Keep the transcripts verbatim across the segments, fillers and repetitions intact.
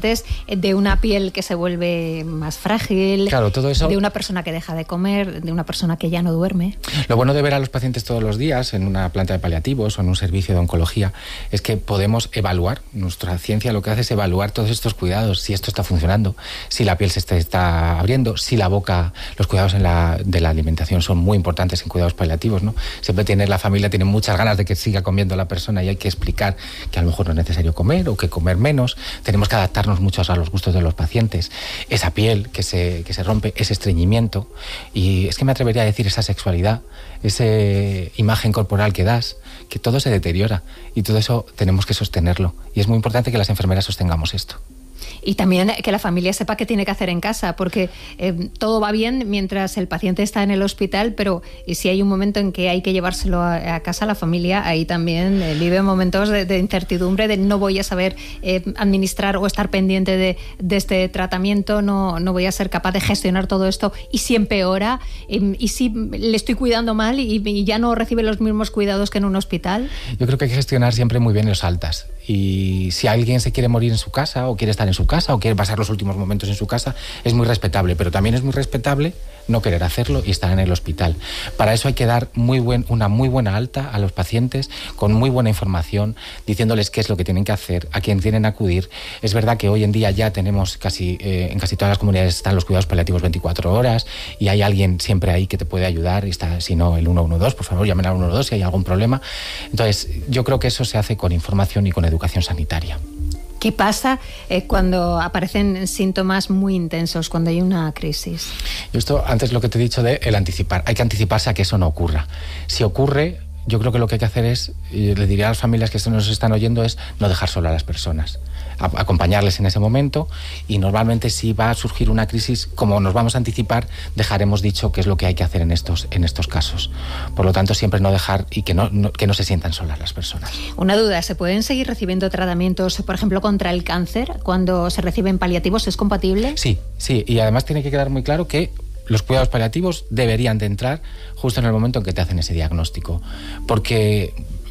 pacientes de una piel que se vuelve más frágil, claro, todo eso, de una persona que deja de comer, de una persona que ya no duerme. Lo bueno de ver a los pacientes todos los días en una planta de paliativos o en un servicio de oncología es que podemos evaluar, nuestra ciencia lo que hace es evaluar todos estos cuidados, si esto está funcionando, si la piel se está, está abriendo, si la boca, los cuidados en la, de la alimentación son muy importantes en cuidados paliativos, ¿no? Siempre tiene la familia, tiene muchas ganas de que siga comiendo la persona y hay que explicar que a lo mejor no es necesario comer o que comer menos. Tenemos que adaptarnos mucho a los gustos de los pacientes. Esa piel que se, que se rompe, ese estreñimiento, y es que me atrevería a decir esa sexualidad, esa imagen corporal que das, que todo se deteriora y todo eso tenemos que sostenerlo. Y es muy importante que las enfermeras sostengamos esto. Y también que la familia sepa qué tiene que hacer en casa, porque eh, todo va bien mientras el paciente está en el hospital, pero si hay un momento en que hay que llevárselo a, a casa, la familia ahí también eh, vive momentos de, de incertidumbre, de no voy a saber eh, administrar o estar pendiente de, de este tratamiento, no, no voy a ser capaz de gestionar todo esto, y si empeora, eh, y si le estoy cuidando mal y, y ya no recibe los mismos cuidados que en un hospital. Yo creo que hay que gestionar siempre muy bien los altas. Y si alguien se quiere morir en su casa o quiere estar en su casa o quiere pasar los últimos momentos en su casa, es muy respetable, pero también es muy respetable no querer hacerlo y estar en el hospital. Para eso hay que dar muy buen, una muy buena alta a los pacientes con muy buena información, diciéndoles qué es lo que tienen que hacer, a quién tienen que acudir. Es verdad que hoy en día ya tenemos casi, eh, en casi todas las comunidades están los cuidados paliativos veinticuatro horas y hay alguien siempre ahí que te puede ayudar. Y está, si no, el uno uno dos, por favor, llamen al uno uno dos si hay algún problema. Entonces, yo creo que eso se hace con información y con educación sanitaria. ¿Qué pasa eh, cuando aparecen síntomas muy intensos, cuando hay una crisis? Yo esto, antes lo que te he dicho de el anticipar, hay que anticiparse a que eso no ocurra. Si ocurre, yo creo que lo que hay que hacer es, y le diría a las familias que esto nos están oyendo, es no dejar solo a las personas, a, acompañarles en ese momento, y normalmente si va a surgir una crisis, como nos vamos a anticipar, dejaremos dicho qué es lo que hay que hacer en estos, en estos casos. Por lo tanto, siempre no dejar y que no, no, que no se sientan solas las personas. Una duda, ¿se pueden seguir recibiendo tratamientos, por ejemplo, contra el cáncer cuando se reciben paliativos? ¿Es compatible? Sí, sí, y además tiene que quedar muy claro que los cuidados paliativos deberían de entrar justo en el momento en que te hacen ese diagnóstico, porque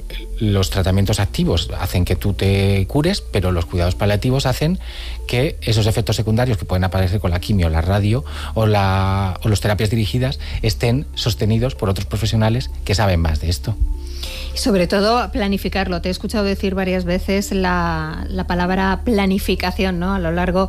los tratamientos activos hacen que tú te cures, pero los cuidados paliativos hacen que esos efectos secundarios que pueden aparecer con la quimio, la radio o, la, o las terapias dirigidas estén sostenidos por otros profesionales que saben más de esto. Y sobre todo, planificarlo. Te he escuchado decir varias veces la, la palabra planificación, ¿no?, a lo largo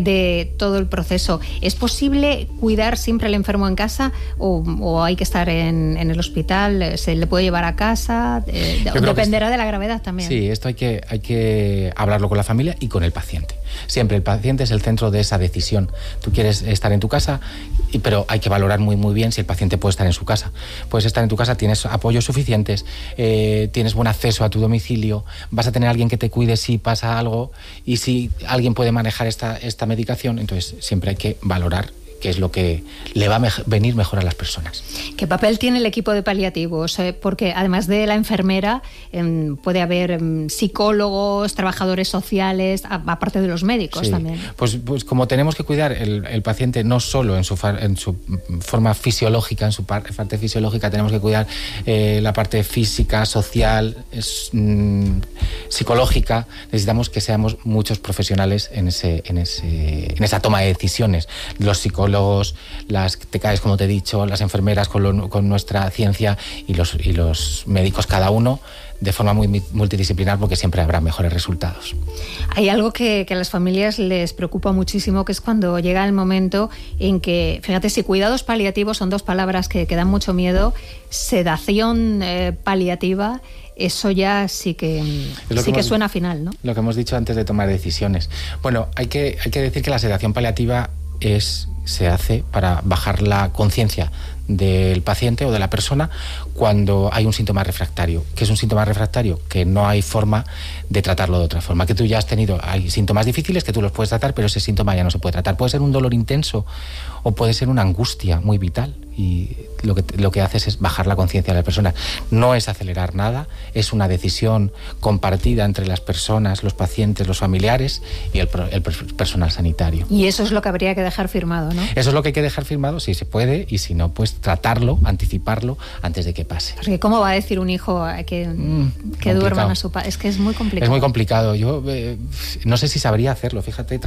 de todo el proceso. ¿Es posible cuidar siempre al enfermo en casa o, o hay que estar en, en el hospital? ¿Se le puede llevar a casa? Eh, dependerá de la gravedad también. Sí, esto hay que, hay que hablarlo con la familia y con el paciente. Siempre el paciente es el centro de esa decisión. Tú quieres estar en tu casa, pero hay que valorar muy muy bien si el paciente puede estar en su casa. Puedes estar en tu casa, tienes apoyos suficientes, eh, tienes buen acceso a tu domicilio, vas a tener a alguien que te cuide si pasa algo, y si alguien puede manejar esta, esta medicación, entonces siempre hay que valorar qué es lo que le va a me- venir mejor a las personas. ¿Qué papel tiene el equipo de paliativos? Eh, porque además de la enfermera, eh, puede haber eh, psicólogos, trabajadores sociales, a- aparte de los médicos sí. también. Pues, pues como tenemos que cuidar el, el paciente no solo en su, fa- en su forma fisiológica, en su par- parte fisiológica, tenemos que cuidar eh, la parte física, social, es, mm, psicológica. Necesitamos que seamos muchos profesionales en, ese, en, ese, en esa toma de decisiones. Los psicólogos, las T K Es, como te he dicho, las enfermeras con, lo, con nuestra ciencia y los, y los médicos, cada uno de forma muy multidisciplinar, porque siempre habrá mejores resultados. Hay algo que, que a las familias les preocupa muchísimo, que es cuando llega el momento en que, fíjate, si cuidados paliativos son dos palabras que, que dan mucho miedo, sedación eh, paliativa, eso ya sí que, sí que, que hemos, suena final, ¿no? Lo que hemos dicho antes de tomar decisiones. Bueno, hay que, hay que decir que la sedación paliativa es, se hace para bajar la conciencia del paciente o de la persona cuando hay un síntoma refractario. ¿Qué es un síntoma refractario? Que no hay forma de tratarlo de otra forma. Que tú ya has tenido, hay síntomas difíciles que tú los puedes tratar, pero ese síntoma ya no se puede tratar. Puede ser un dolor intenso o puede ser una angustia muy vital, y lo que, lo que haces es bajar la conciencia de la persona. No es acelerar nada, es una decisión compartida entre las personas, los pacientes, los familiares y el, el personal sanitario. Y eso es lo que habría que dejar firmado, ¿no? Eso es lo que hay que dejar firmado, si se puede, y si no, pues tratarlo, anticiparlo antes de que pase. Porque ¿cómo va a decir un hijo que, mm, que duerman a su padre? Es que es muy complicado. Es muy complicado. Yo eh, no sé si sabría hacerlo, fíjate.